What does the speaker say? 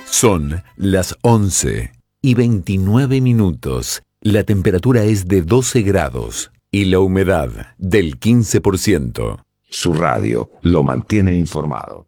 Son las 11:29. La temperatura es de 12 grados y la humedad del 15%. Su radio lo mantiene informado.